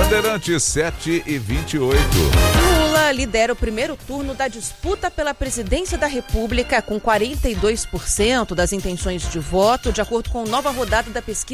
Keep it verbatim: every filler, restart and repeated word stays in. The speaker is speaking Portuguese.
Bandeirantes sete e vinte e oito. Lula lidera o primeiro turno da disputa pela presidência da República com quarenta e dois por cento das intenções de voto, de acordo com nova rodada da pesquisa